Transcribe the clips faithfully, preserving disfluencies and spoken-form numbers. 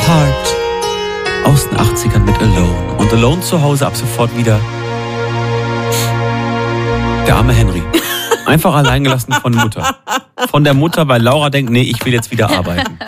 Heart aus den achtzigern mit Alone. Und Alone zu Hause ab sofort wieder der arme Henry. Einfach allein gelassen von Mutter. Von der Mutter, weil Laura denkt, nee, ich will jetzt wieder arbeiten.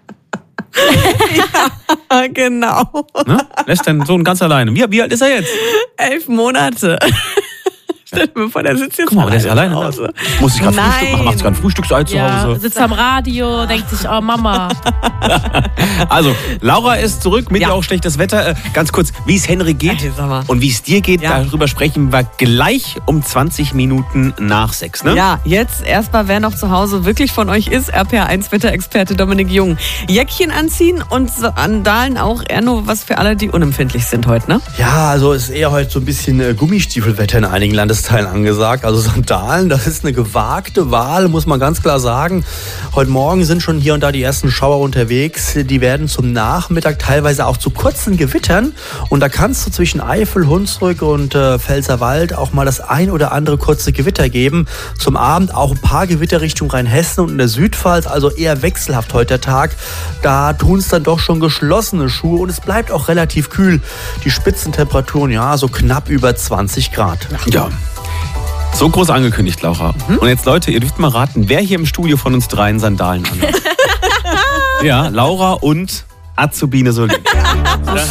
Ja, genau. Ne? Lässt deinen Sohn ganz alleine. Wie, wie alt ist er jetzt? Elf Monate. Stell dir mal vor, der sitzt jetzt Guck mal, der ist alleine zu Hause. Muss ich gerade Frühstück machen? Macht gerade ein Frühstücksei zu Ja, Hause? sitzt am Radio, denkt sich, oh Mama. Also, Laura ist zurück, mit Ja. ja auch schlechtes Wetter. Äh, ganz kurz, wie es Henry geht Ey, sag mal. und wie es dir geht, Ja. darüber sprechen wir gleich um zwanzig Minuten nach sechs. Ne? Ja, jetzt erstmal, wer noch zu Hause wirklich von euch ist, R P R eins Wetterexperte Dominik Jung. Jäckchen anziehen und Sandalen auch eher nur was für alle, die unempfindlich sind heute, ne? Ja, also ist eher heute so ein bisschen äh, Gummistiefelwetter in einigen Landesteilen angesagt. Also Sandalen, das ist eine gewagte Wahl, muss man ganz klar sagen. Heute Morgen sind schon hier und da die ersten Schauer unterwegs. Die werden zum Nachmittag teilweise auch zu kurzen Gewittern. Und da kannst du zwischen Eifel, Hunsrück und äh, Pfälzerwald auch mal das ein oder andere kurze Gewitter geben. Zum Abend auch ein paar Gewitter Richtung Rheinhessen und in der Südpfalz. Also eher wechselhaft heute der Tag. Da tun es dann doch schon geschlossene Schuhe. Und es bleibt auch relativ kühl. Die Spitzentemperaturen, ja, so knapp über zwanzig Grad. Ja. So groß angekündigt, Laura. Mhm. Und jetzt, Leute, ihr dürft mal raten, wer hier im Studio von uns dreien Sandalen anhat. Ja, Laura und Azubine Solé.